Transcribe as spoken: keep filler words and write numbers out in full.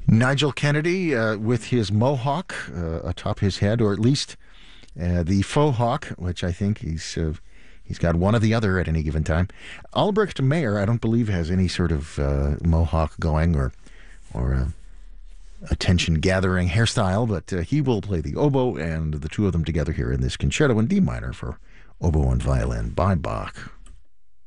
Nigel Kennedy uh, with his mohawk uh, atop his head, or at least uh, the faux hawk, which I think he's uh, he's got one or the other at any given time. Albrecht Mayer, I don't believe, has any sort of uh, mohawk going or or uh, attention-gathering hairstyle, but uh, he will play the oboe, and the two of them together here in this concerto in D minor for oboe and violin by Bach.